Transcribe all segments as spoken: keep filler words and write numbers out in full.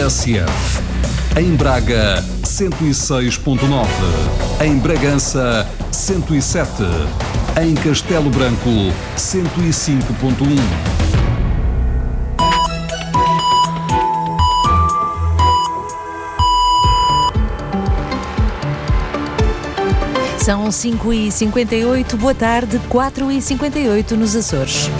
S F. Em Braga, cento e seis ponto nove. Em Bragança, cento e sete. Em Castelo Branco, cento e cinco ponto um. São cinco e cinquenta e oito, boa tarde, quatro e cinquenta e oito nos Açores.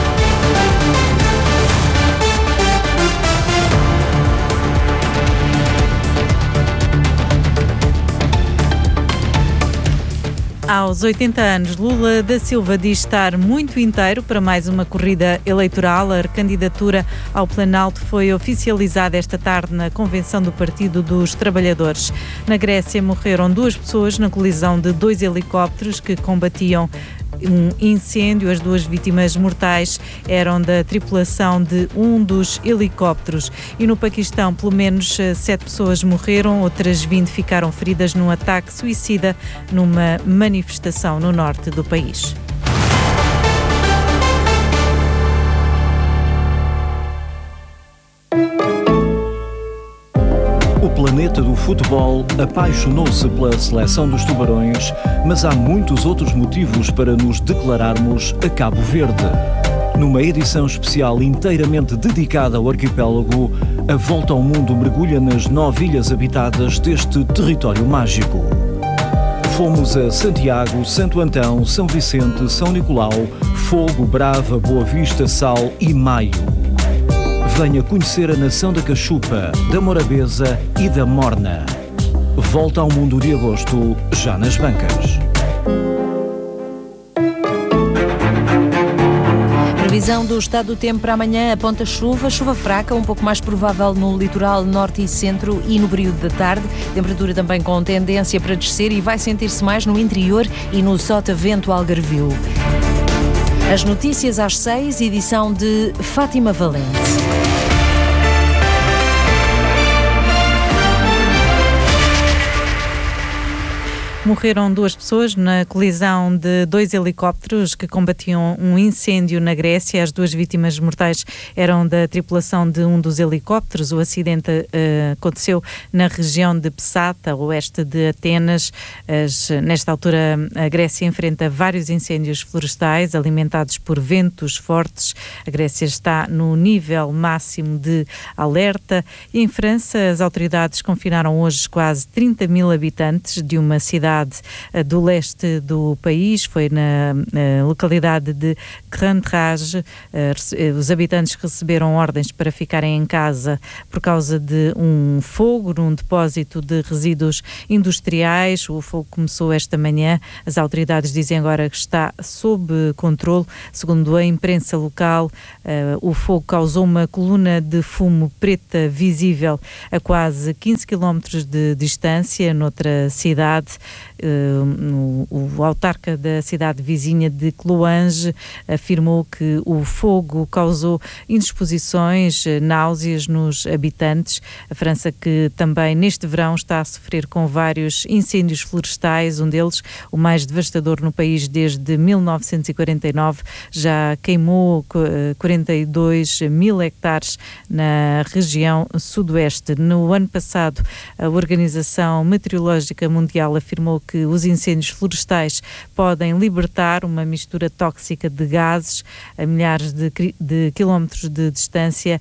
Aos oitenta anos, Lula da Silva diz estar muito inteiro para mais uma corrida eleitoral. A candidatura ao Planalto foi oficializada esta tarde na convenção do Partido dos Trabalhadores. Na Grécia morreram duas pessoas na colisão de dois helicópteros que combatiam um incêndio. As duas vítimas mortais eram da tripulação de um dos helicópteros. E no Paquistão, pelo menos sete pessoas morreram, outras vinte ficaram feridas num ataque suicida numa manifestação no norte do país. O planeta do futebol apaixonou-se pela seleção dos Tubarões, mas há muitos outros motivos para nos declararmos a Cabo Verde. Numa edição especial inteiramente dedicada ao arquipélago, a Volta ao Mundo mergulha nas nove ilhas habitadas deste território mágico. Fomos a Santiago, Santo Antão, São Vicente, São Nicolau, Fogo, Brava, Boa Vista, Sal e Maio. Venha conhecer a nação da Cachupa, da Morabeza e da Morna. Volta ao Mundo de agosto, já nas bancas. Previsão do estado do tempo para amanhã aponta chuva, chuva fraca, um pouco mais provável no litoral norte e centro e no período da tarde. Temperatura também com tendência para descer e vai sentir-se mais no interior e no sotavento algarvio. As notícias às seis, edição de Fátima Valente. Morreram duas pessoas na colisão de dois helicópteros que combatiam um incêndio na Grécia. As duas vítimas mortais eram da tripulação de um dos helicópteros. O acidente uh, aconteceu na região de Psata, oeste de Atenas. As, nesta altura, a Grécia enfrenta vários incêndios florestais alimentados por ventos fortes. A Grécia está no nível máximo de alerta. E em França, as autoridades confinaram hoje quase trinta mil habitantes de uma cidade do leste do país. Foi na, na localidade de Grand-Rage. Os habitantes receberam ordens para ficarem em casa por causa de um fogo num depósito de resíduos industriais. O fogo começou esta manhã. As autoridades dizem agora que está sob controle. Segundo a imprensa local, o fogo causou uma coluna de fumo preta visível a quase quinze quilómetros de distância, noutra cidade. Uh, o, o autarca da cidade vizinha de Cloange afirmou que o fogo causou indisposições, náuseas nos habitantes. A França, que também neste verão está a sofrer com vários incêndios florestais, um deles, o mais devastador no país desde mil novecentos e quarenta e nove, já queimou quarenta e dois mil hectares na região sudoeste. No ano passado, a Organização Meteorológica Mundial afirmou que os incêndios florestais podem libertar uma mistura tóxica de gases a milhares de, de quilómetros de distância.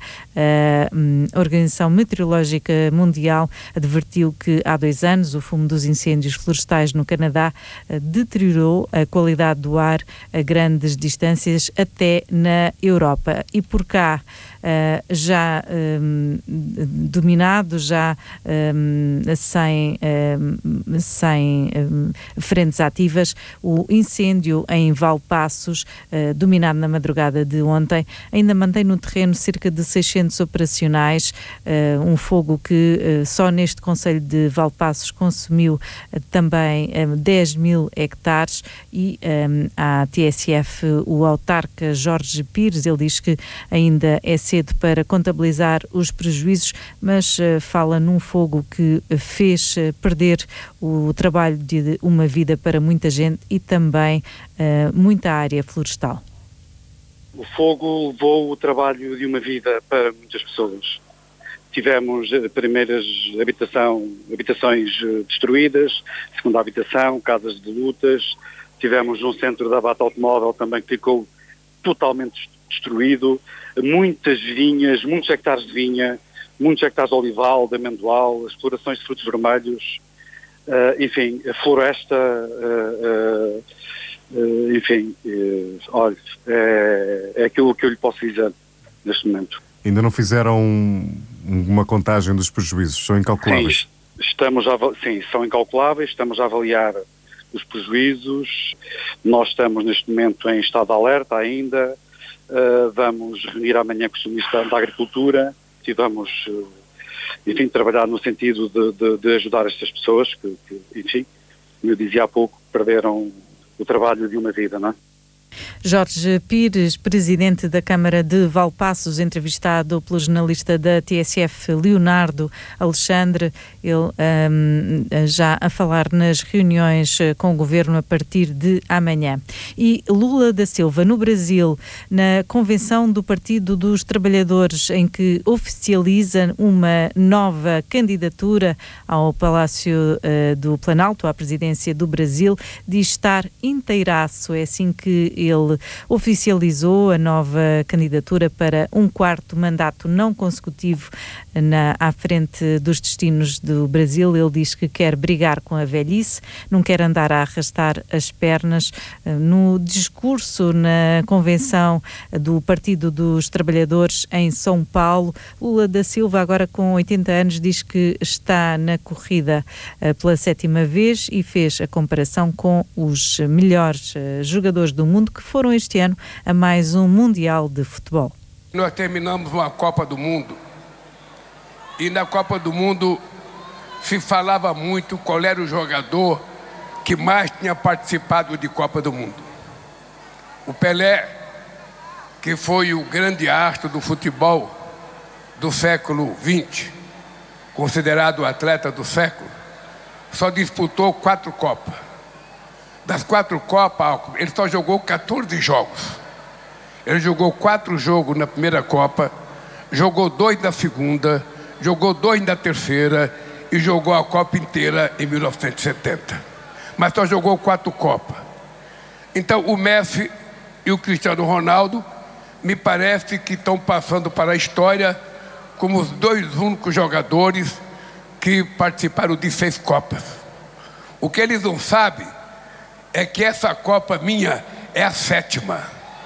A Organização Meteorológica Mundial advertiu que há dois anos o fumo dos incêndios florestais no Canadá deteriorou a qualidade do ar a grandes distâncias até na Europa. E por cá, Uh, já um, dominado, já um, sem, um, sem um, frentes ativas, o incêndio em Valpaços, uh, dominado na madrugada de ontem, ainda mantém no terreno cerca de seiscentos operacionais, uh, um fogo que uh, só neste concelho de Valpaços consumiu uh, também um, dez mil hectares. E um, à T S F, o autarca Jorge Pires, ele diz que ainda é cedo para contabilizar os prejuízos, mas uh, fala num fogo que fez uh, perder o trabalho de uma vida para muita gente e também uh, muita área florestal. O fogo levou o trabalho de uma vida para muitas pessoas. tivemos primeiras habitação, habitações destruídas, segunda habitação, casas de lutas, tivemos um centro de abate automóvel também que ficou totalmente destruído, muitas vinhas, muitos hectares de vinha, muitos hectares de olival, de amendoal, explorações de frutos vermelhos, uh, enfim, a floresta, uh, uh, uh, enfim, uh, olha, é, é aquilo que eu lhe posso dizer neste momento. Ainda não fizeram uma contagem dos prejuízos? São incalculáveis? Sim, estamos a, sim, são incalculáveis, estamos a avaliar os prejuízos, nós estamos neste momento em estado de alerta ainda, uh, vamos reunir amanhã com o Ministro da Agricultura e vamos, uh, enfim, trabalhar no sentido de, de, de ajudar estas pessoas que, que, enfim, como eu dizia há pouco, perderam o trabalho de uma vida, não é? Jorge Pires, presidente da Câmara de Valpaços, entrevistado pelo jornalista da T S F, Leonardo Alexandre, ele um, já a falar nas reuniões com o Governo a partir de amanhã. E Lula da Silva, no Brasil, na convenção do Partido dos Trabalhadores, em que oficializa uma nova candidatura ao Palácio uh, do Planalto, à presidência do Brasil, diz estar inteiraço, é assim que ele oficializou a nova candidatura para um quarto mandato não consecutivo na, à frente dos destinos do Brasil. Ele diz que quer brigar com a velhice, não quer andar a arrastar as pernas. No discurso na convenção do Partido dos Trabalhadores em São Paulo, Lula da Silva, agora com oitenta anos, diz que está na corrida pela sétima vez e fez a comparação com os melhores jogadores do mundo que foram este ano a mais um Mundial de Futebol. Nós terminamos uma Copa do Mundo e na Copa do Mundo se falava muito qual era o jogador que mais tinha participado de Copa do Mundo. O Pelé, que foi o grande astro do futebol do século vinte, considerado o atleta do século, só disputou quatro Copas. Das quatro Copas, ele só jogou quatorze jogos. Ele jogou quatro jogos na primeira Copa, jogou dois na segunda, jogou dois na terceira e jogou a Copa inteira em mil novecentos e setenta. Mas só jogou quatro Copas. Então o Messi e o Cristiano Ronaldo me parece que estão passando para a história como os dois únicos jogadores que participaram de seis Copas. O que eles não sabem é que essa Copa minha é a sétima.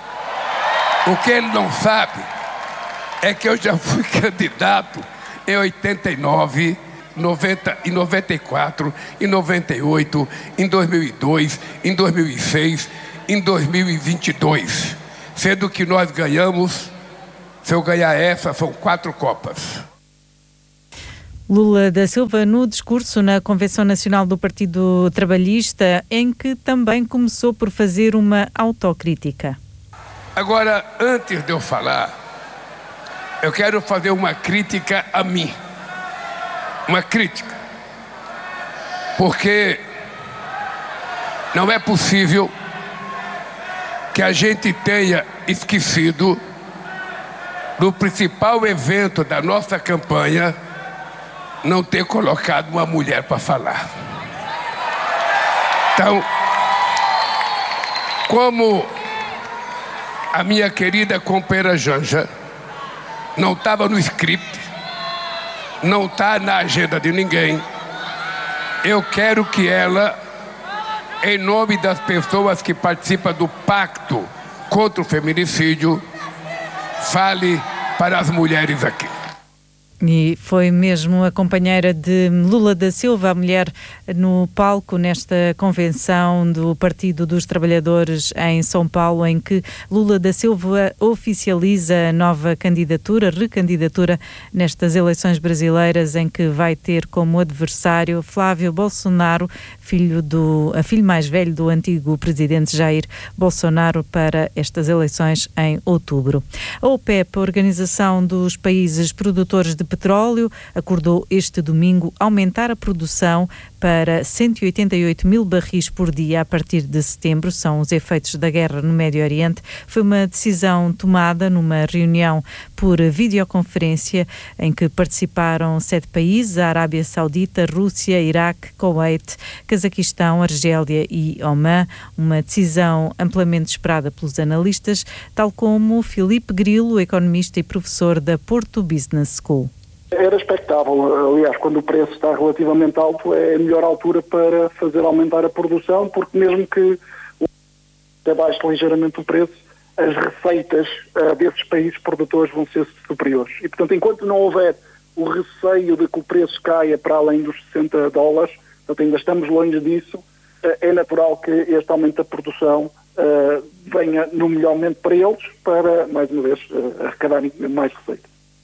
O que ele não sabe é que eu já fui candidato em oitenta e nove, noventa, em noventa e quatro, em noventa e oito, em dois mil e dois, em dois mil e seis, em dois mil e vinte e dois. Sendo que nós ganhamos, se eu ganhar essa, são quatro Copas. Lula da Silva no discurso na Convenção Nacional do Partido Trabalhista, em que também começou por fazer uma autocrítica. Agora, antes de eu falar, eu quero fazer uma crítica a mim. Uma crítica. Porque não é possível que a gente tenha esquecido do principal evento da nossa campanha, não ter colocado uma mulher para falar. Então, como a minha querida companheira Janja não estava no script, não está na agenda de ninguém, eu quero que ela, em nome das pessoas que participam do Pacto contra o Feminicídio, fale para as mulheres aqui. E foi mesmo a companheira de Lula da Silva, a mulher no palco nesta convenção do Partido dos Trabalhadores em São Paulo, em que Lula da Silva oficializa a nova candidatura, recandidatura nestas eleições brasileiras, em que vai ter como adversário Flávio Bolsonaro, filho do, a filho mais velho do antigo presidente Jair Bolsonaro, para estas eleições em outubro. A OPEP, a Organização dos Países Produtores de Petróleo, acordou este domingo aumentar a produção para cento e oitenta e oito mil barris por dia a partir de setembro. São os efeitos da guerra no Médio Oriente. Foi uma decisão tomada numa reunião por videoconferência, em que participaram sete países: a Arábia Saudita, Rússia, Iraque, Kuwait, Cazaquistão, Argélia e Omã. Uma decisão amplamente esperada pelos analistas, tal como Filipe Grilo, economista e professor da Porto Business School. Era expectável, aliás, quando o preço está relativamente alto, é a melhor altura para fazer aumentar a produção, porque mesmo que abaixe ligeiramente o preço, as receitas uh, desses países produtores vão ser superiores. E, portanto, enquanto não houver o receio de que o preço caia para além dos sessenta dólares, portanto, ainda estamos longe disso, uh, é natural que este aumento da produção uh, venha no melhor momento para eles, para, mais uma vez, uh, arrecadarem mais receita.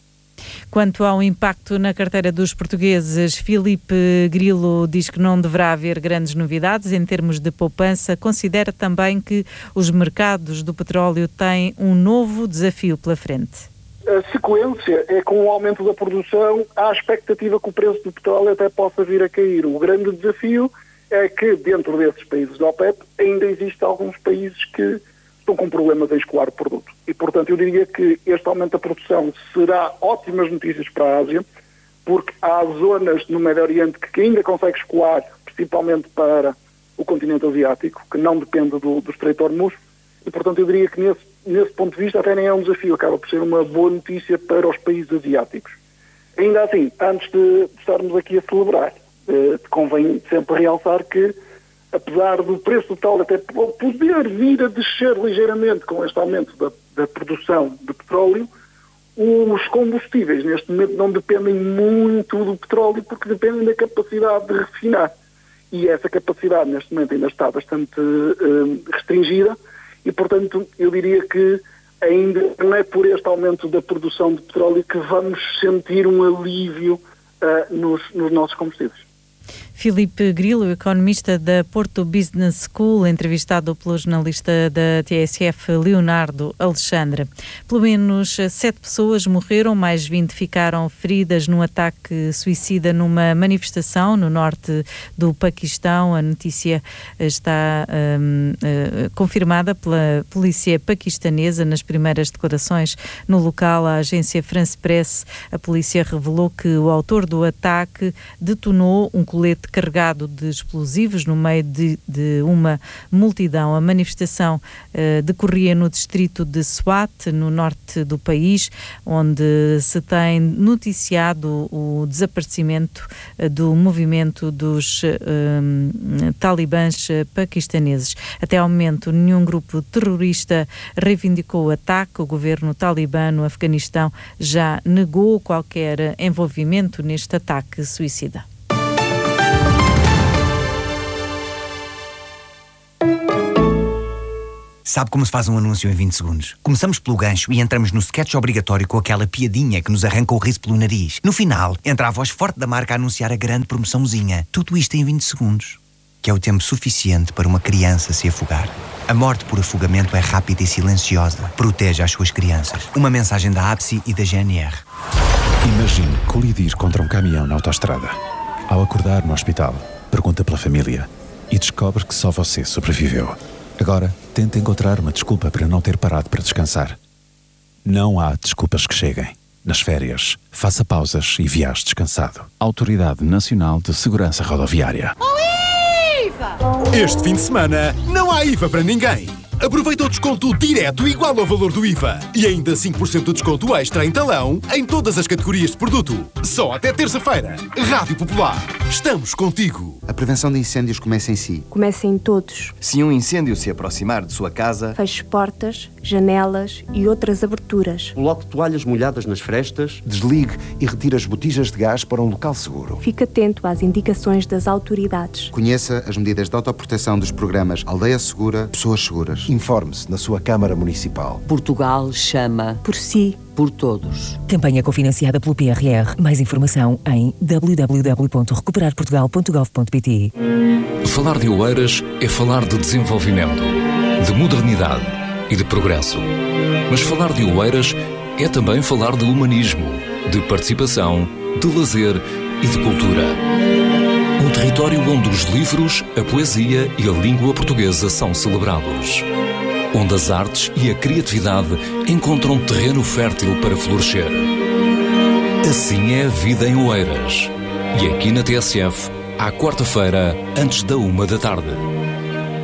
Quanto ao impacto na carteira dos portugueses, Filipe Grilo diz que não deverá haver grandes novidades em termos de poupança. Considera também que os mercados do petróleo têm um novo desafio pela frente. A sequência é, com o aumento da produção, há a expectativa que o preço do petróleo até possa vir a cair. O grande desafio é que, dentro desses países da OPEP, ainda existem alguns países que estão com problemas em escoar o produto. E, portanto, eu diria que este aumento da produção será ótimas notícias para a Ásia, porque há zonas no Médio Oriente que ainda consegue escoar, principalmente para o continente asiático, que não depende do, do Estreito de Hormuz, e, portanto, eu diria que nesse, nesse ponto de vista até nem é um desafio, acaba por ser uma boa notícia para os países asiáticos. Ainda assim, antes de, de estarmos aqui a celebrar, eh, convém sempre realçar que, apesar do preço total até poder vir a descer ligeiramente com este aumento da, da produção de petróleo, os combustíveis neste momento não dependem muito do petróleo, porque dependem da capacidade de refinar. E essa capacidade neste momento ainda está bastante uh, restringida e, portanto, eu diria que ainda não é por este aumento da produção de petróleo que vamos sentir um alívio uh, nos, nos nossos combustíveis. Filipe Grilo, economista da Porto Business School, entrevistado pelo jornalista da T S F, Leonardo Alexandre. Pelo menos sete pessoas morreram, mais vinte ficaram feridas num ataque suicida numa manifestação no norte do Paquistão. A notícia está um, uh, confirmada pela polícia paquistanesa. Nas primeiras declarações no local, a agência France Press, a polícia revelou que o autor do ataque detonou um colete carregado de explosivos no meio de, de uma multidão. A manifestação uh, decorria no distrito de Swat, no norte do país, onde se tem noticiado o desaparecimento uh, do movimento dos uh, talibãs paquistaneses. Até ao momento, nenhum grupo terrorista reivindicou o ataque. O governo talibã no Afeganistão já negou qualquer envolvimento neste ataque suicida. Sabe como se faz um anúncio em vinte segundos? Começamos pelo gancho e entramos no sketch obrigatório com aquela piadinha que nos arranca o riso pelo nariz. No final, entra a voz forte da marca a anunciar a grande promoçãozinha. Tudo isto em vinte segundos. Que é o tempo suficiente para uma criança se afogar. A morte por afogamento é rápida e silenciosa. Proteja as suas crianças. Uma mensagem da A B S I e da G N R. Imagine colidir contra um caminhão na autoestrada. Ao acordar no hospital, pergunta pela família e descobre que só você sobreviveu. Agora, tente encontrar uma desculpa para não ter parado para descansar. Não há desculpas que cheguem. Nas férias, faça pausas e viaje descansado. Autoridade Nacional de Segurança Rodoviária. Oh, I V A! Este fim de semana, não há I V A para ninguém. Aproveita o desconto direto igual ao valor do I V A. E ainda cinco por cento de desconto extra em talão em todas as categorias de produto. Só até terça-feira. Rádio Popular. Estamos contigo. A prevenção de incêndios começa em si. Começa em todos. Se um incêndio se aproximar de sua casa, feche portas, janelas e outras aberturas. Coloque toalhas molhadas nas frestas. Desligue e retire as botijas de gás para um local seguro. Fique atento às indicações das autoridades. Conheça as medidas de autoproteção dos programas Aldeia Segura, Pessoas Seguras. Informe-se na sua Câmara Municipal. Portugal chama por si. Por todos. Campanha cofinanciada pelo P R R. Mais informação em w w w ponto recuperar portugal ponto gov ponto p t. Falar de Oeiras é falar de desenvolvimento, de modernidade e de progresso. Mas falar de Oeiras é também falar de humanismo, de participação, de lazer e de cultura. Um território onde os livros, a poesia e a língua portuguesa são celebrados. onde as artes e a criatividade encontram terreno fértil para florescer. Assim é a vida em Oeiras. E aqui na T S F, à quarta-feira, antes da uma da tarde.